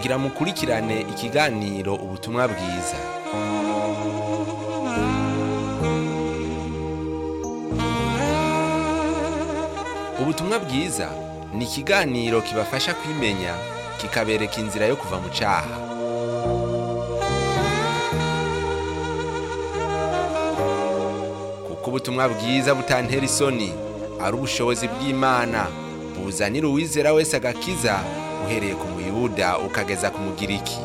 Mugira mukurikirane ikiganiro ubutumwa bwiza. Ubutumwa bwiza ni ikiganiro kibafasha kwimenya, kikabereka inzira yo kuva mu cyaha. Kuko ubutumwa bwiza butantera isoni, ari ubushobozi bw'Imana, buzanira uwizera wese agakiza, uhereye ku Muyuda ukageza ku Mugiriki.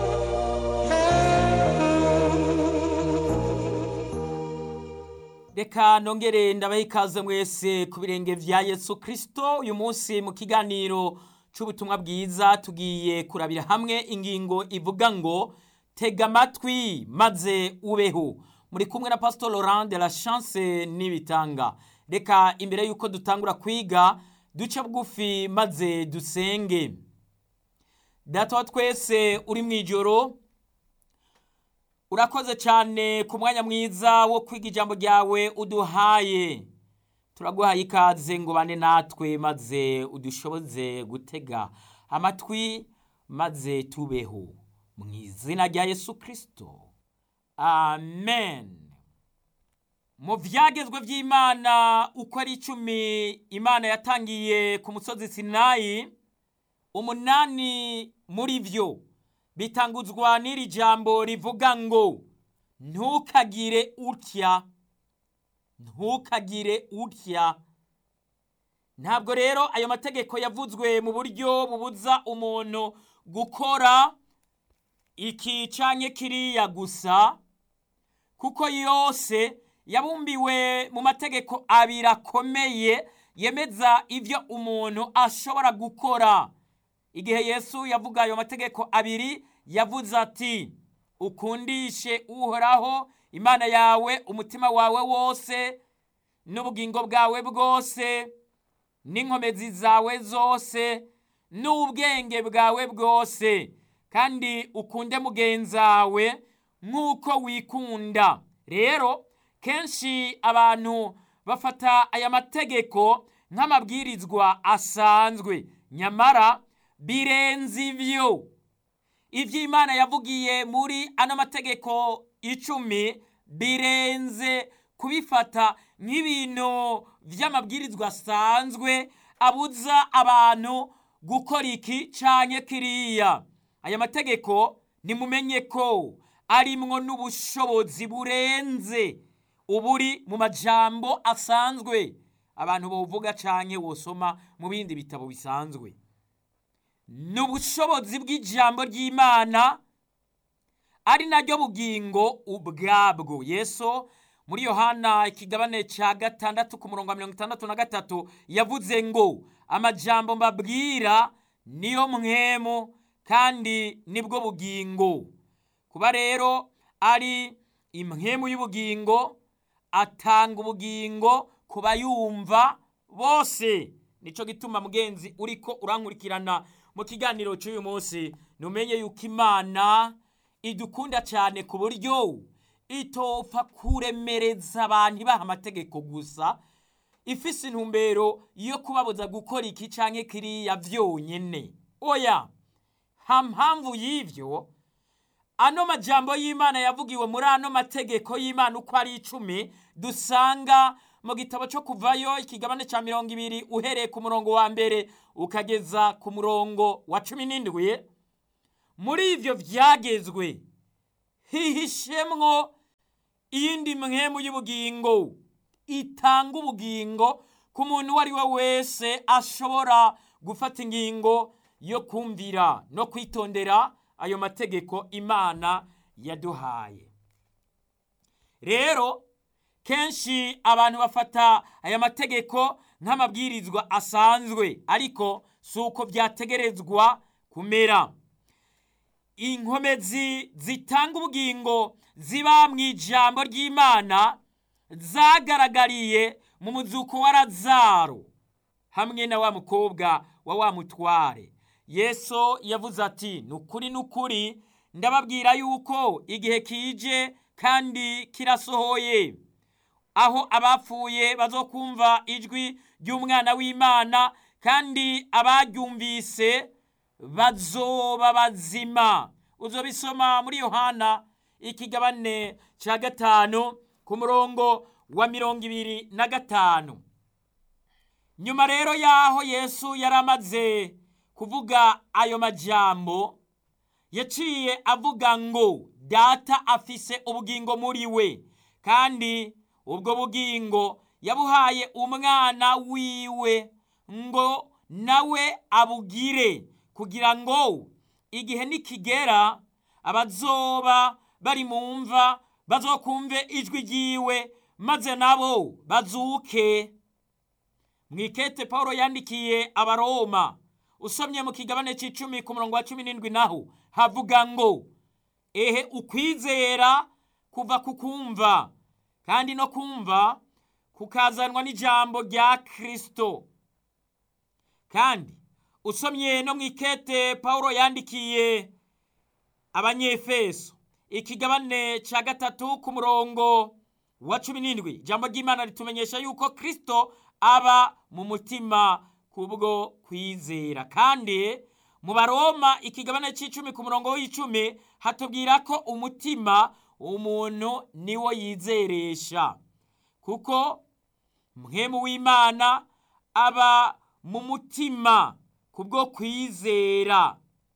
Reka nongere ndabaha ikaze mwese ku birenge vya Yesu Kristo. Uyu munsi mu kiganiro c'ubutumwa bwiza tugiye kurabira hamwe ingingo ivuga ngo tega amatwi maze ubeho. Muri kumwe na Pastor Laurent de la Chance Nibitanga. Reka imbere yuko dutangura kwiga duce bugufi maze dusenge. Data wa twese uri mwijoro, urakoze cyane ku mwanya mwiza wo kwiga ijambo ryawe uduhaye. Turaguhaye ikaze ngo bane natwe maze udushoboze gutega amatwi maze tubeho. Mu izina rya Yesu Kristo. Amen. Mu vyagezwe vy'Imana uko ari 10 Imana yatangiye ku musozi Sinayi, 8 muri vyo bitanguzwa n'iri jambo rivuga ngo ntukagire utya. Ntukagire utya. Ntabwo rero ayo mategeko yavuzwe mu buryo bubuza umuntu gukora iki canke kiriya gusa, kuko yose yabumbiwe mu mategeko abiri akomeye yemeza ivyo umuntu ashobora gukora. Igihe Yesu yavuga ayo mategeko abiri, yavuze ati ukundishe Uhoraho Imana yawe umutima wawe wose n'ubugingo bwawe bwose n'inkomezi zawe zose n'ubwenge bwawe bwose, kandi ukunde mugenzawe nk'uko wikunda. Rero kenshi abantu bafata aya mategeko nk'amabwirizwa asanzwe, nyamara birenze ivyo. Imana yavugiye muri ano mategeko 10 birenze kubifata nk'ibintu vy'amabwirizwa asanzwe abuza abantu gukora iki canke kiriya. Aya mategeko nimumenye ko arimwo n'ubushobozi burenze uburi mu majambo asanzwe abantu bovuga canke wosoma mu bindi bitabo bisanzwe. N'ubushobozi bw'ijambo ry'Imana ari naryo bugingo ubwabwo. Yesu muri Yohana ikigabane ca 6 ku murongo 63 yavuze ngo amajambo mbabwira niyo mwemu kandi nibwo bugingo. Kuba rero ari imwemu y'ubugingo, atanga ubugingo kuba yumva bose. Nico gituma mugenzi uriko urankurikirana mu kiganiro cy'uyu munsi, numenye yuko Imana idukunda cyane ku buryo itopfa kuremereza abantu baha amategeko gusa, ifise intumbero yo kubabuza gukora iki canke kiriya vyonyene. Oya, hampamvu y'ivyo ano majambo y'Imana yavugiwe muri ano mategeko y'Imana uko ari 10 dusanga mu gitabo cyo Kuvayo ikigabane ca 20 uhereye ku murongo wa mbere ukageza ku murongo wa 17. Muri ivyo vyagezwe hihishemwo iyindi mwemu y'ubugingo itanga ubugingo ku muntu wari we wese ashobora gufata ingingo yo kumvira no kwitondera ayo mategeko Imana yaduhaye. Rero kenshi abantu bafata aya mategeko nk'amabwirizwa asanzwe, ariko suko byategerezwa kumera. Inkomezi zitanga ubugingo ziba mu ijambo ry'Imana zagaragariye mu muzuko wa Lazaro hamwe na wa mukobwa wa mutware. Yesu yavuze ati nukuri ndababwira yuko igihe kije kandi kirasohoye, aho abapfuye bazokumva ijwi ry'umwana w'Imana, kandi abaryumvise bazoba bazima. Uzobisoma muri Yohana ikigabane ca 5 ku murongo wa 25. Nyuma rero yaho Yesu yaramaze kuvuga ayo majambo, yaciye avuga ngo Data afise ubugingo muri we, kandi ubwo bugingo yabuhaye umwana wiwe ngo nawe abugire, kugira ngo igihe nikigera abazoba bari mu mva bazokumve ijwi ryiwe, maze nabo bazuke. Mwikete Paulo yandikiye Abaroma, usomye mu kigabane c'icumi ku murongo wa 17 naho havuga ngo ehe ukwizera kuva kukumva, kandi no kumva kukazanwa n'ijambo rya Kristo. Kandi usomye no mwikete Paulo yandikiye Abanyefeso ikigabane ca 3 ku murongo wa 17, ijambo ry'Imana ritumenyesha yuko Kristo aba mu mutima kubwo kwizera. Kandi mu Baroma ikigabane c'icumi ku murongo w'10 hatubwira ko umutima umuntu niwo yizeresha, kuko mpwemu w'Imana aba mu mutima kubwo kwizera,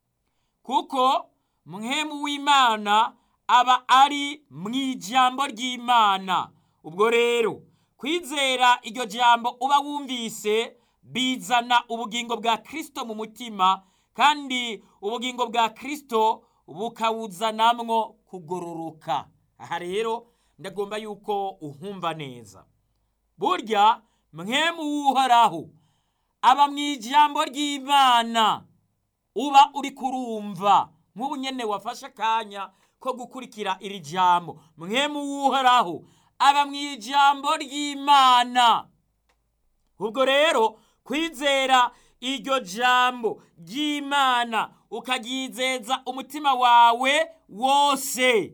kuko mpwemu w'Imana aba ari mw'ijambo ry'Imana. Ubwo rero kwizera iryo jambo uba wumvise bizana ubugingo bwa Kristo mu mutima, kandi ubugingo bwa Kristo bukawuzanamwo kugororoka. Aha rero ndagomba yuko uhumva neza, burya mpwemu w'Uhoraho aba mw'ijambo ry'Imana uba uri kurumva. Nk'ubu nyene wafashe akanya ko gukurikira iri jambo, mpwemu w'Uhoraho aba mw'ijambo ry'Imana. Ubwo rero kwizera iryo jambo ry'Imana ukaryizeza umutima wawe wose,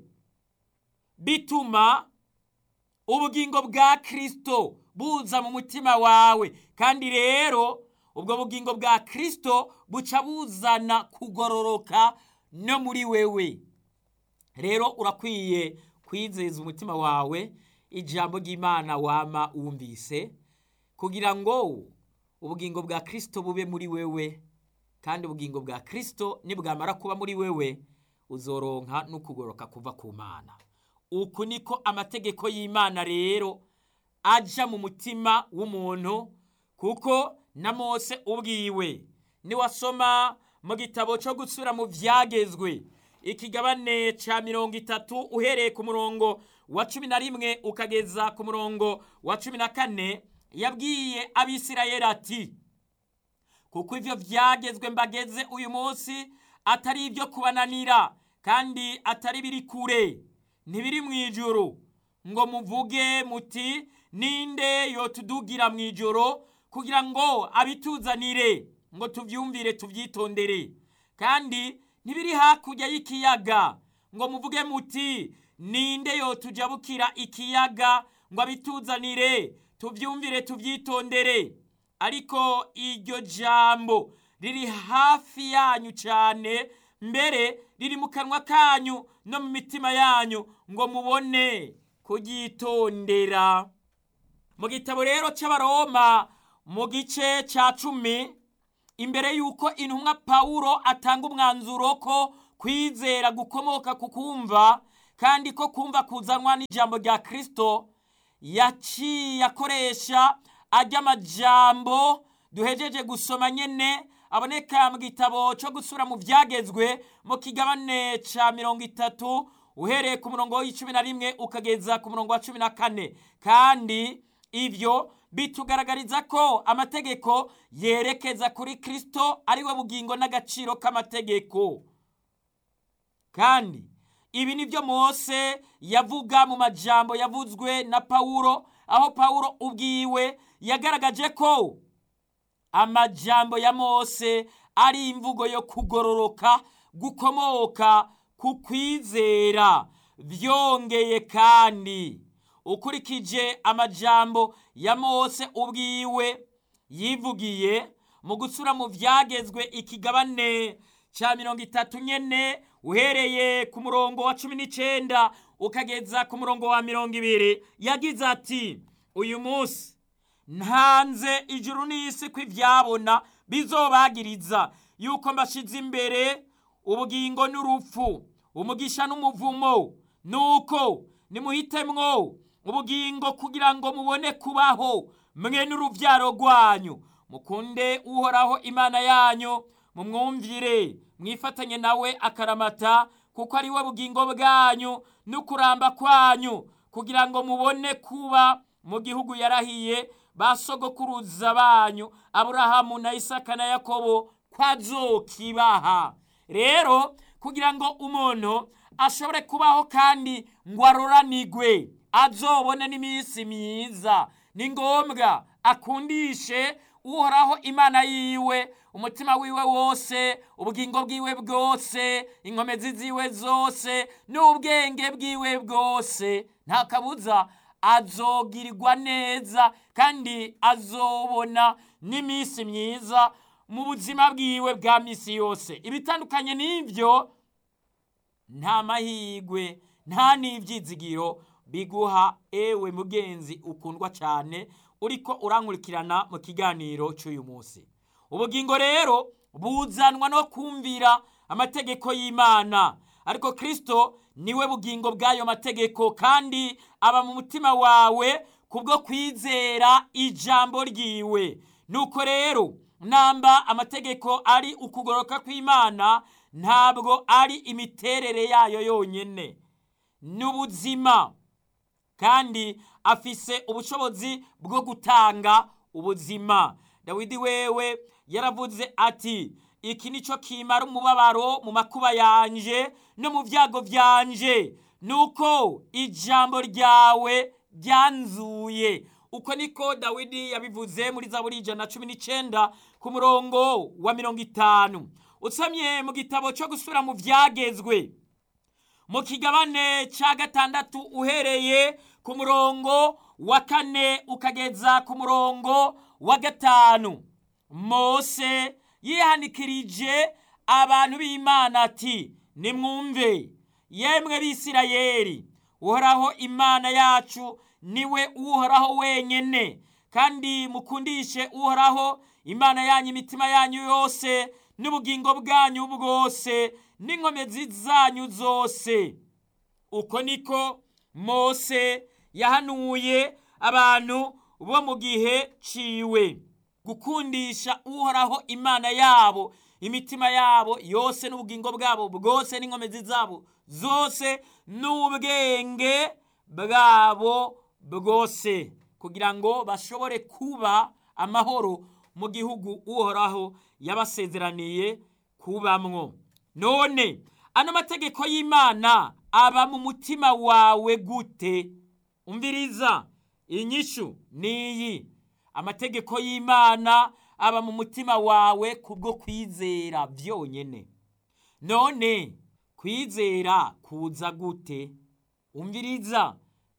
bituma ubugingo bwa Kristo buza mu mutima wawe, kandi rero ubwo bugingo bwa Kristo buca buzana kugororoka no muri wewe. Rero urakwiye kwizeza umutima wawe ijambo ry'Imana wama wumvise, kugira ngo ubugingo bwa Kristo bube muri wewe, kandi ubugingo bwa Kristo nibwamara kuba muri wewe uzoronka n'ukugoroka kuva ku Mana. Uku niko amategeko y'Imana rero aja mu mutima w'umuntu, kuko na Mose ubwiwe niwasoma mu gitabo cyo gusubira mu Vyagezwe ikigabane ca 30 uhereye ku murongo wa 11 ukageza ku murongo wa 14, yabwiye Abisirayeli ati: kuko ivyo vyagezwe mbageze uyu munsi atari ibyo kubananira, kandi atari biri kure, ntibiri mw'ijuru, ngo muvuge muti ninde yotudugira mw'ijoro kugira ngo abituzanire ngo tuvyumvire tuvyitondere, kandi ntibiri hakurya y'ikiyaga, ngo muvuge muti ninde yotujabukira ikiyaga ngo abituzanire tuvyumvire tuvyitondere. Ariko iryo jambo riri hafi yanyu cyane, mbere riri mu kanwa kanyu no mu mitima yanyu, ngo mubone kuryitondera. Mu gitabo rero c'Abaroma mu gice ca 10, imbere yuko intumwa Paulo atanga umwanzuro ko kwizera gukomoka ku kumva, kandi ko kumva kuzanwa n'ijambo rya Kristo, yaciye akoresha ajya amajambo duhejeje gusoma nyene aboneka mu gitabo cyo gusura mu Vyagezwe mu kigabane ca 30 uhereye ku murongo wa 11 ukageza ku murongo wa 14. Kandi ivyo bitugaragariza ko amategeko yerekeza kuri Kristo ari we bugingo n'agaciro k'amategeko. Kandi ibi nivyo Mose yavuga mu majambo yavuzwe na Paulo, aho Paulo ubwiwe yagaragaje ko amajambo ya Mose ari imvugo yo kugororoka gukomoka ku kwizera. Vyongeye kandi ukurikije amajambo ya Mose ubwiwe yivugiye, mu gusura mu vyagezwe ikigabane ca 30 nyene uhereye ku murongo wa 19 ukageza ku murongo wa 20 yagize ati uyu munsi ntanze ijuru n'isi kw'ivyabona bizobagiriza yuko mbashize imbere ubugingo n'urupfu, umugisha n'umuvumo, nuko nimuhitemwo ubugingo kugira ngo mubone kubaho mwe n'uruvyaro rwanyu, mukunde uhoraho imana yanyu, mumwumvire mwifatanye nawe akaramata, kuko ari we bugingo bwanyu n'ukuramba kwanyu, kugira ngo mubone kuba mu gihugu yarahiye basogokuruza banyu Aburahamu na Isaka na Yakobo kwazokibaha. Rero kugira ngo umuntu ashobore kubaho kandi ngo aroranigwe azobone n'imisi myiza, ni ngombwa akundishe uhoraho imana yiwe umutima wiwe wose, ubugingo bwiwe bwose, inkomezi ziwe zose n'ubwenge bwiwe bwose. Nta kabuza azogirirwa neza kandi azobona n'imisi myiza mu buzima bwiwe bwa misi yose. Ibitandukanye n'ivyo nta mahigwe nta n'ivyizigiro biguha, ewe mugenzi ukundwa cyane uriko urankurikirana mu kiganiro cy'uyu munsi. Ubugingo rero buzanwa no kumvira amategeko y'Imana, ariko Kristo niwe bugingo bw'ayo mategeko, kandi aba mu mutima wawe kubwo kwizera ijambo ryiwe. Nuko rero namba amategeko ari ukugoroka kw'Imana, ntabwo ari imiterere yayo yonyene, n'ubuzima, kandi afise ubushobozi bwo gutanga ubuzima. Dawidi wewe yaravuze ati, iki nico kimara umubabaro mu makuba yanje no mu vyago vyanje, nuko ijambo ryawe ryanzuye. Uko niko Dawidi yabivuze muri Zaburi 119 ku murongo wa 50. Usamye mu gitabo cyo gusura mu vyagezwe mu kigabane ca 6 uhereye ku murongo wa 4 ukageza ku murongo wa 5, Mose yihanikirije abantu b'Imana ati, nimwumve yemwe b'Isirayeli, uhoraho imana yacu niwe uhoraho wenyene, kandi mukundishe uhoraho imana yanyu imitima yanyu yose n'ubugingo bwanyu bwose n'inkomezi zanyu zose. Uko niko Mose yahanuye abantu bo mu gihe ciwe gukundisha uhoraho imana yabo imitima yabo yose n'ubugingo bwabo bwose n'inkomezi zabo zose n'ubwenge bwabo bwose, kugira ngo bashobore kuba amahoro mu gihugu uhoraho yabasezeraniye kubamwo. None ano mategeko y'Imana aba mu mutima wawe gute? Umviriza, inyishu niyi: amategeko y'Imana aba mu mutima wawe kubwo kwizera vyonyene. None kwizera kuza gute? Umviriza,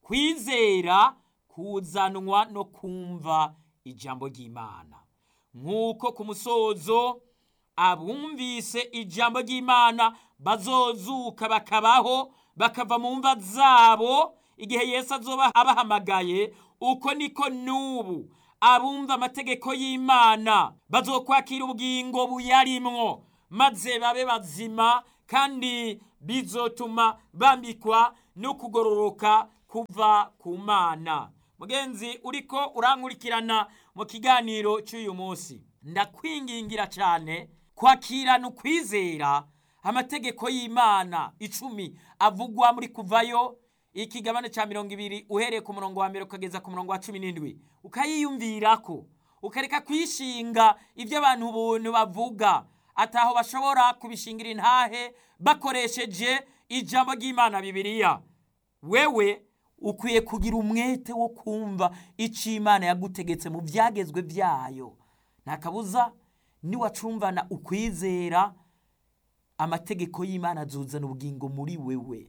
kwizera kuzanwa no kumva ijambo ry'Imana. Nk'uko ku musozo abumvise ijambo ry'Imana bazozuka bakabaho, bakava mu mva zabo igihe Yesu azoba abahamagaye, uko niko n'ubu abumva amategeko y'Imana bazokwakira ubugingo buyarimwo, maze babe bazima, kandi bizotuma bambikwa no kugororoka kuva ku Mana. Mugenzi uriko urankurikirana mu kiganiro cy'uyu munsi, ndakwingingira cyane kwakirana ukwizera amategeko y'Imana 10 avugwa muri Kuvayo ikigabane ca 20 uhereye ku murongo wa 1 ukageza ku murongo wa 17, ukayiyumvirako, ukareka kwishinga ivyo abantu ubuntu bavuga ataho bashobora kubishingira intahe bakoresheje ijambo ry'Imana Bibiliya. Wewe ukwiye kugira umwete wo kumva ico Imana yagutegetse mu vyagezwe vyayo. Nakabuza ni wacumvana ukwizera, amategeko y'Imana azuzana ubugingo muri wewe,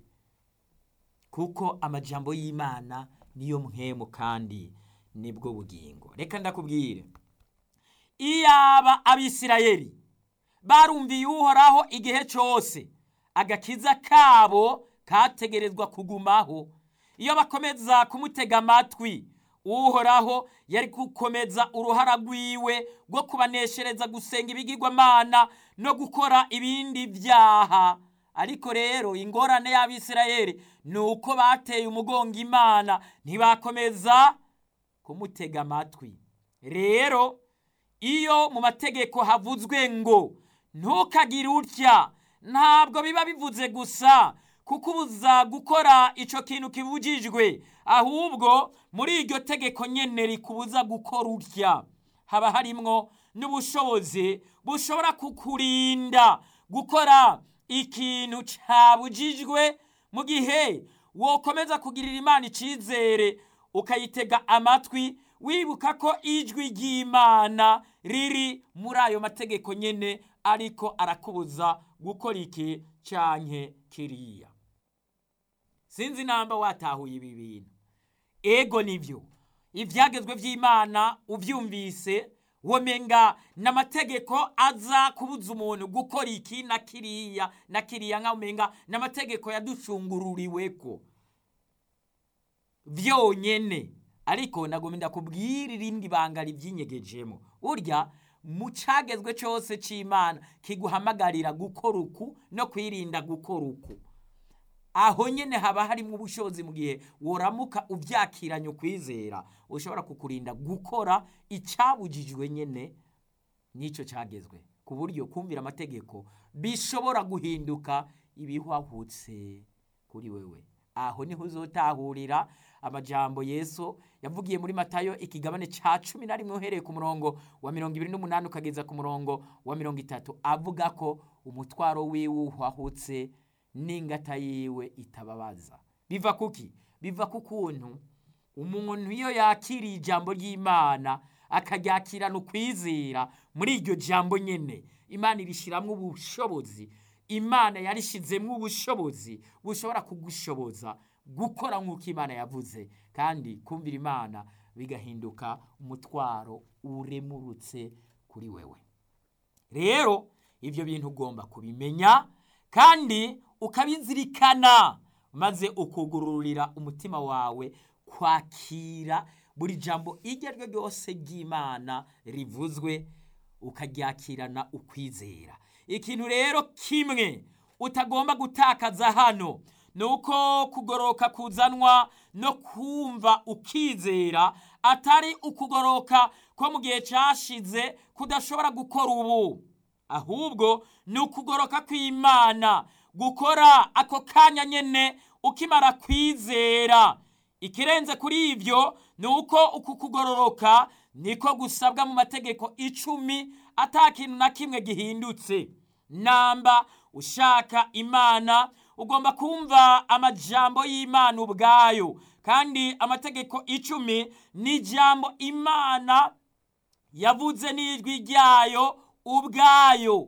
kuko amajambo y'Imana niyo mpwemu kandi nibwo bugingo. Reka ndakubwire, iyaba abisirayeli barumviye uhoraho igihe cyose, agakiza kabo kategerezwa kugumaho. Iyo bakomeza kumutega amatwi, uhoraho yari gukomeza uruhara rwiwe rwo kubaneshereza gusenga ibigirwamana no gukora ibindi byaha. Ariko rero ingorane y'abisirayeli ni uko bateye umugongo Imana, ntibakomeza kumutega amatwi. Rero iyo mu mategeko havuzwe ngo ntukagire utya, ntabwo biba bivuze gusa kukubuza gukora icyo kintu kibujijwe, ahubwo muri iryo tegeko nyene rikubuza gukora utya haba harimwo n'ubushobozi bushobora kukurinda gukora ikintu cyabujijwe, mu gihe wokomeza kugirira Imana icizere ukayitega amatwi, wibuka ko ijwi ry'Imana riri muri ayo mategeko nyene ariko arakubuza gukora iki canke kiriya. Sinzi namba watahuye ibi bintu. Ego nivyo ivyagezwe vy'Imana uvyumvise womenga n'amategeko aza kubuza umuntu gukora iki na kiriya nka umenga n'amategeko yadushungururiweko vyonyene. Ariko nagomba ndakubwira irindi banga rivy'inyegejemo. Urya mu cagezwe cyose c'Imana kiguhamagarira gukora uku no kwirinda gukora uku. Aho nyene haba harimo ubushobozi, mu gihe woramuka uvyakiranye ukwizera ushobora kukurinda gukora icabujijwe nyene nico cagezwe, ku buryo kumvira amategeko bishobora guhinduka ibihwahutse kuri wewe. Aho niho uzotahurira amajambo Yesu yavugiye muri Matayo ikigabane ca 11 uhereye ku murongo wa 28 ukageza ku murongo wa 30, avuga ko umutwaro wiwe uhwahutse n'ingata yiwe itababaza. Biva kuki? Biva kukuntu umuntu iyo yakiriye ijambo ry'Imana akaryakirana ukwizera, muri iryo jambo nyene Imana irishiramwo ubushobozi. Imana yarishizemwo ubushobozi bushobora kugushoboza gukora nk'uko Imana yavuze, kandi kumvira Imana bigahinduka umutwaro uremurutse kuri wewe. Rero ivyo bintu ugomba kubimenya kandi ukabizirikana, maze ukugururira umutima wawe kwakira buri jambo iryo ari ryo ryose ry'Imana rivuzwe, ukaryakirana ukwizera. Ikintu rero kimwe utagomba gutakaza hano nuko kugoroka kuzanwa no kumva ukizera atari ukugoroka ko mu gihe cyashize kudashobora gukora ubu, ahubwo ni ukugoroka kw'Imana gukora ako kanya nyene ukimara kwizera. Ikirenze kuri ivyo ni uko uku kugororoka niko gusabwa mu mategeko 10 atakintu na kimwe gihindutse. Namba ushaka Imana ugomba kumva amajambo y'Imana ubwayo, kandi amategeko 10 ni jambo Imana yavuze n'ijwi ryayo ubwayo.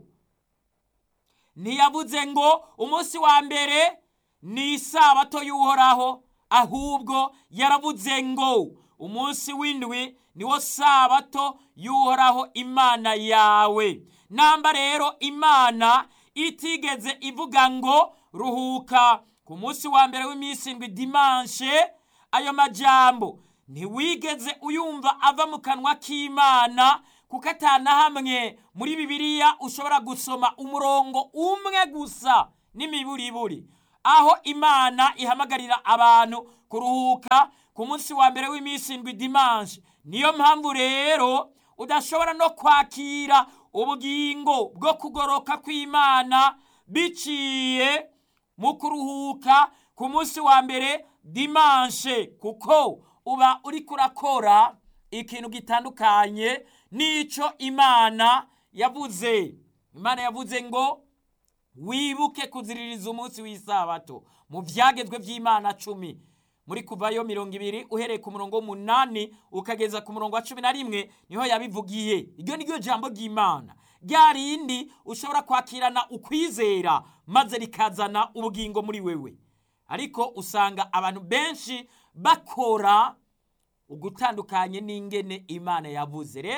Ntiyavuze ngo umunsi wa mbere ni isabato y'Uhoraho, ahubwo yaravuze ngo umunsi w'indwi niwo sabato y'Uhoraho Imana yawe. Namba rero Imana itigeze ivuga ngo ruhuka ku munsi wa mbere w'iminsi indwi dimanche, ayo majambo ntiwigeze uyumva ava mu kanwa k'Imana, kuko atana hamwe muri Bibiliya ushobora gusoma umurongo umwe gusa n'imiburiburi aho Imana ihamagarira abantu kuruhuka ku munsi wa mbere w'iminsi indwi dimanche. Niyo mpamvu rero udashobora no kwakira ubugingo bwo kugoroka kw'Imana biciye mu kuruhuka ku munsi wa mbere dimanche, kuko uba uri kurakora ikintu gitandukanye nico Imana yavuze. Imana yavuze ngo wibuke kuziririza umunsi w'isabato mu vyagezwe vy'Imana 10 muri Kuvayo 20 uhereye ku murongo 8 ukageza ku murongo wa 11 niho yabivugiye. Iryo niryo jambo ry'Imana ryarindi ushobora kwakirana ukwizera maze rikazana ubugingo muri wewe. Ariko usanga abantu benshi bakora ugutandukanye n'ingene Imana yavuze. Rero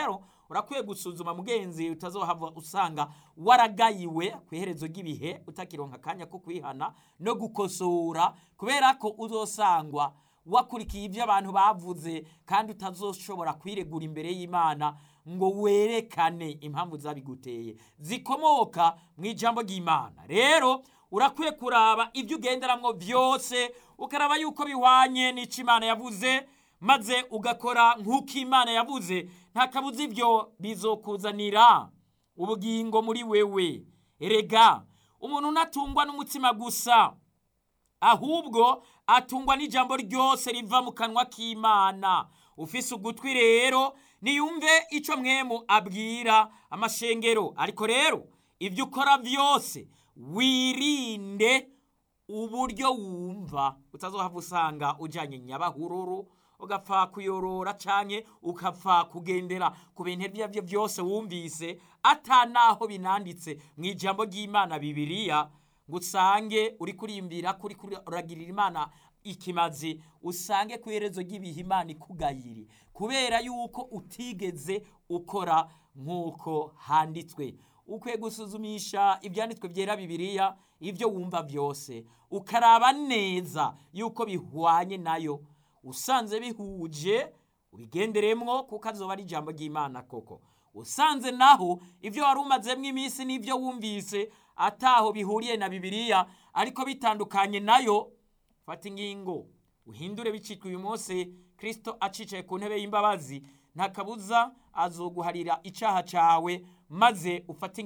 urakwiye gusuzuma mugenzi utazohava usanga waragayiwe ku iherezo ry'ibihe utakironka akanya ko kwihana no gukosora, kubera ko uzosangwa wakurikiye ibyo abantu bavuze kandi utazoshobora kwiregura imbere y'Imana ngo werekane impamvu zabiguteye zikomoka mu ijambo ry'Imana. Rero urakwiye kuraba ibyo ugenderamwo byose ukaraba yuko bihwanye n'icyo Imana yavuze, maze ugakora nk'uko Imana yavuze. Nta kabuza ibyo bizokuzanira ubugingo muri wewe. Erega umuntu ntatungwa n'umutima gusa, ahubwo atungwa n'ijambo ryose riva mu kanwa k'Imana. Ufise ugutwi rero niyumve icyo mwemu abwira amashengero. Ariko rero ibyo ukora byose wirinde uburyo wumva, utazohava usanga ujanye nyabahururu ugapfa kuyorora canke ukapfa kugendera ku bintu ibyo byose wumvise atanaho binanditse mu ijambo ry'Imana Bibiliya, ngo usange uri kurimbira kuri uragirira Imana ikimazi, usange ku iherezo ry'ibihe Imana ikugayiri kubera yuko utigeze ukora nk'uko handitswe. Ukwiye gusuzumisha ibyanditswe byera Bibiliya, ibyo wumva byose ukaraba neza yuko bihwanye nayo. Usanze bihuje ubigenderemwo kuko azoba ari ijambo ry'Imana koko. Usanze naho ibyo wari umazemwo iminsi n'ibyo wumvise ataho bihuriye na Bibiliya ariko bitandukanye nayo, fata ingingo uhindure bicitwa uyu munsi. Kristo acicaye ku ntebe y'imbabazi, nta kabuza azoguharira icaha cawe, maze ufata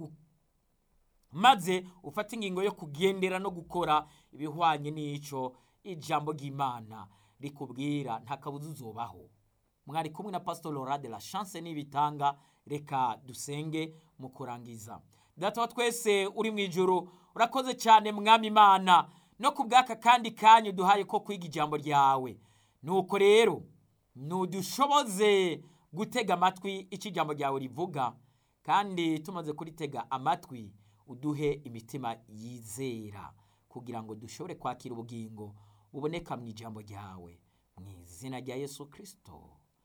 ingingo yo kugendera no gukora ibihwanye n'ico ijambo ry'Imana rikubwira. Nta kabuza uzobaho. Mwari kumwe na Pastor Laurent de la Chance n'ibitanga. Reka dusenge mu kurangiza. Data wa twese uri mu ijuru, urakoze cyane Mwami Imana no kubwaka kandi kanyu duhaye ko kwiga ijambo ryawe. Nuko rero nudushoboze gutega amatwi icyo ijambo ryawe rivuga, kandi tumaze kuritega amatwi uduhe imitima yizera kugira ngo dushobore kwakira ubugingo buboneka mu ijambo ryawe, mu izina rya Yesu Kristo,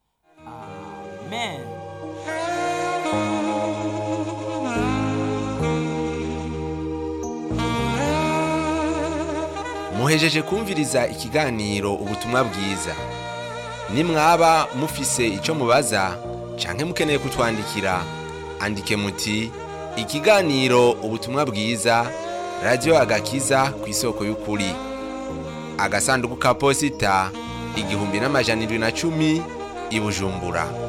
amen. muhejeje kumviriza ikiganiro ubutumwa bwiza. Nimwaba mufise icyo mubaza canke mukeneye kutwandikira, andike muti ikiganiro ubutumwa bwiza, Radio Agakiza ku isoko y'ukuri, agasanduku ka posita 1710 i Bujumbura.